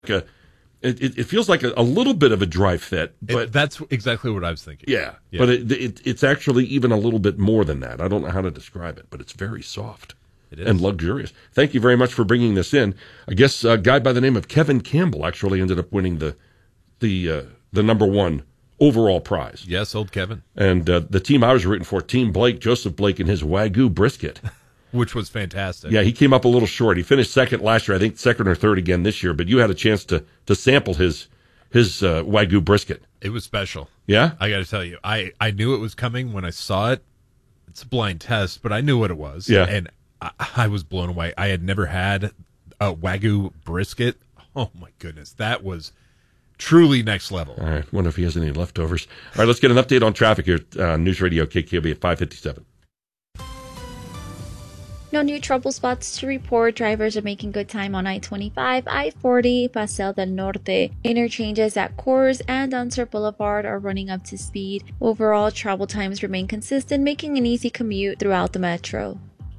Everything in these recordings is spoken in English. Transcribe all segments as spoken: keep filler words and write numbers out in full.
a, it, it feels like a, a little bit of a dry fit. But it, that's exactly what I was thinking. Yeah, yeah. but it, it, it's actually even a little bit more than that. I don't know how to describe it, but it's very soft it is. and luxurious. Thank you very much for bringing this in. I guess a guy by the name of Kevin Campbell actually ended up winning the the uh, the number one overall prize. Yes, old Kevin. And uh, the team I was rooting for, Team Blake, Joseph Blake and his Wagyu brisket. Which was fantastic. Yeah, he came up a little short. He finished second last year, I think second or third again this year, but you had a chance to to sample his his uh, Wagyu brisket. It was special. Yeah? I got to tell you, I, I knew it was coming when I saw it. It's a blind test, but I knew what it was. Yeah. And I, I was blown away. I had never had a Wagyu brisket. Oh, my goodness. That was truly next level. All right. Wonder if he has any leftovers. All right, let's get an update on traffic here at uh, News Radio K K O B at five fifty-seven. No new trouble spots to report. Drivers are making good time on I twenty-five, I forty, Paseo del Norte. Interchanges at Coors and Unser Boulevard are running up to speed. Overall, travel times remain consistent, making an easy commute throughout the metro.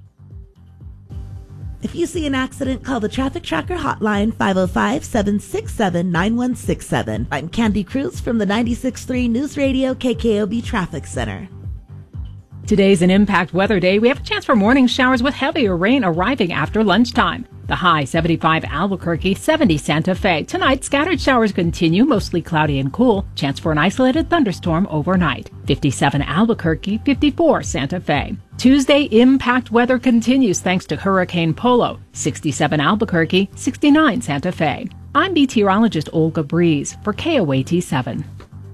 If you see an accident, call the Traffic Tracker hotline, five oh five, seven six seven, nine one six seven. I'm Candy Cruz from the ninety-six point three News Radio K K O B Traffic Center. Today's an impact weather day. We have a chance for morning showers with heavier rain arriving after lunchtime. The high seventy-five Albuquerque, seventy Santa Fe. Tonight, scattered showers continue, mostly cloudy and cool. Chance for an isolated thunderstorm overnight. fifty-seven Albuquerque, fifty-four Santa Fe. Tuesday, impact weather continues thanks to Hurricane Polo. sixty-seven Albuquerque, sixty-nine Santa Fe. I'm meteorologist Olga Breeze for K O A T seven.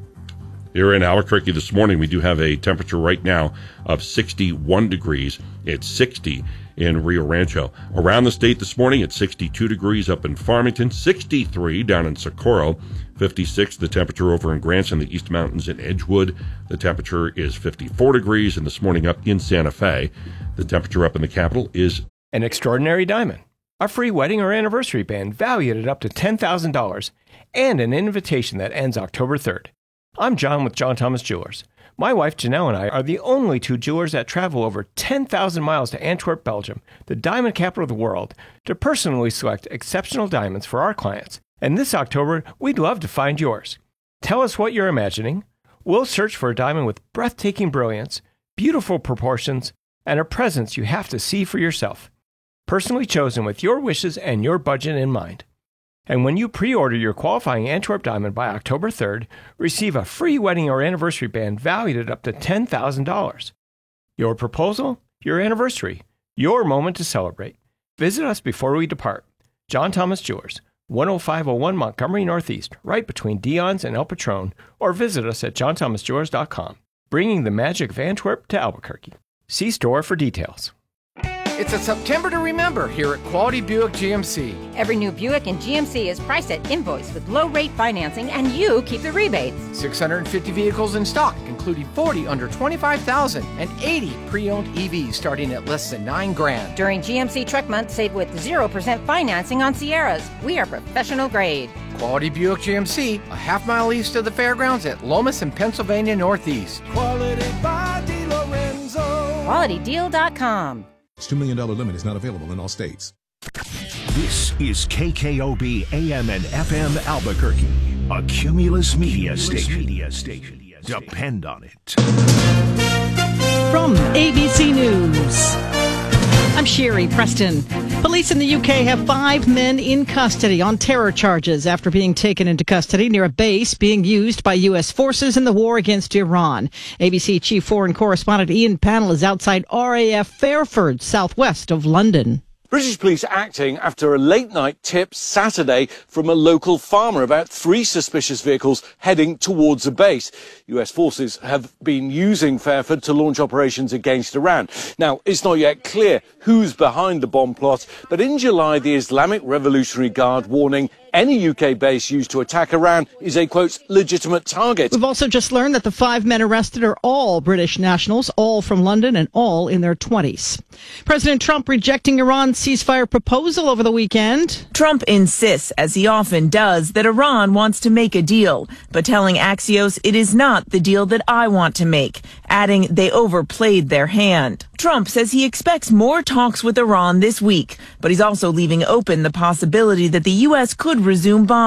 Here in Albuquerque this morning, we do have a temperature right now of sixty-one degrees. It's sixty in Rio Rancho. Around the state this morning, it's sixty-two degrees up in Farmington, sixty-three down in Socorro, fifty-six the temperature over in Grants in the East Mountains in Edgewood. The temperature is fifty-four degrees, and this morning up in Santa Fe, the temperature up in the capital is an extraordinary diamond, a free wedding or anniversary band valued at up to ten thousand dollars, and an invitation that ends October third. I'm John with John Thomas Jewelers. My wife Janelle and I are the only two jewelers that travel over ten thousand miles to Antwerp, Belgium, the diamond capital of the world, to personally select exceptional diamonds for our clients. And this October, we'd love to find yours. Tell us what you're imagining. We'll search for a diamond with breathtaking brilliance, beautiful proportions, and a presence you have to see for yourself. Personally chosen with your wishes and your budget in mind. And when you pre-order your qualifying Antwerp diamond by October third, receive a free wedding or anniversary band valued at up to ten thousand dollars. Your proposal, your anniversary, your moment to celebrate. Visit us before we depart. John Thomas Jewelers, one oh five oh one Montgomery Northeast, right between Dion's and El Patron, or visit us at john thomas jewelers dot com, bringing the magic of Antwerp to Albuquerque. See store for details. It's a September to remember here at Quality Buick G M C. Every new Buick in G M C is priced at invoice with low-rate financing, and you keep the rebates. six hundred fifty vehicles in stock, including forty under twenty-five thousand and eighty pre-owned E Vs starting at less than nine grand. During G M C Truck Month, save with zero percent financing on Sierras. We are professional grade. Quality Buick G M C, a half mile east of the fairgrounds at Lomas and Pennsylvania Northeast. Quality by DeLorenzo. quality deal dot com. This two million dollars limit is not available in all states. This is K K O B A M and F M Albuquerque, a Cumulus Media Station. Media Station. Depend on it. From A B C News, I'm Sherry Preston. Police in the U K have five men in custody on terror charges after being taken into custody near a base being used by U S forces in the war against Iran. A B C Chief Foreign Correspondent Ian Pannell is outside R A F Fairford, southwest of London. British police acting after a late-night tip Saturday from a local farmer about three suspicious vehicles heading towards a base. U S forces have been using Fairford to launch operations against Iran. Now, it's not yet clear who's behind the bomb plot, but in July, the Islamic Revolutionary Guard warning any U K base used to attack Iran is a, quote, legitimate target. We've also just learned that the five men arrested are all British nationals, all from London and all in their twenties. President Trump rejecting Iran's ceasefire proposal over the weekend. Trump insists, as he often does, that Iran wants to make a deal, but telling Axios it is not the deal that I want to make. adding they overplayed their hand. Trump says he expects more talks with Iran this week, but he's also leaving open the possibility that the U S could resume bombing.